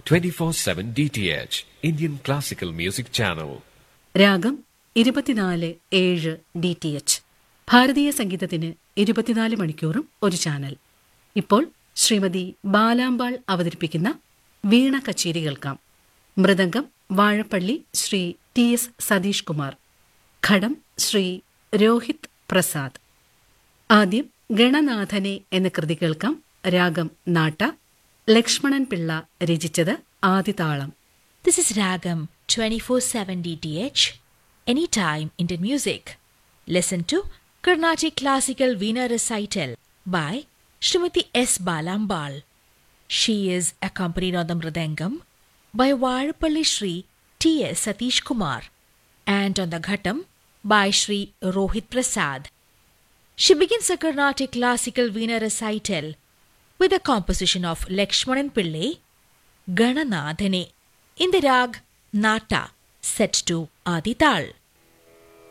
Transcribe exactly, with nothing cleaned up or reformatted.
twenty-four seven D T H, Indian Classical Music Channel. രാഗം ഇരുപത്തിനാല് ഏഴ് ഡി ടി എച്ച്. ഭാരതീയ സംഗീതത്തിന് ഇരുപത്തിനാല് മണിക്കൂറും ഒരു ചാനൽ. ഇപ്പോൾ ശ്രീമതി ബാലാമ്പാൾ അവതരിപ്പിക്കുന്ന വീണ കച്ചേരി കേൾക്കാം. Mridangam Vazhappally Shri T S Satheesh Kumar. ഘടം ശ്രീ രോഹിത് പ്രസാദ്. ആദ്യം ഗണനാഥനെ എന്ന കൃതി കേൾക്കാം. രാഗം നാട്ട. ലക്ഷ്മണൻ പിള്ള രചിച്ചത്. ആദിതാളം. This is Ragam twenty-four seven D T H, Anytime Indian Music. Listen to Carnatic Classical Veena Recital by Srimati S. Balambal. She is accompanied on the Mridangam by Varapalli Shri T S Satish Kumar and on the Ghatam by Shri Rohit Prasad. She begins a Carnatic Classical Veena Recital with a composition of Lakshmanan Pillai, Gananathane, in the rag Nata, set to Adi Tal.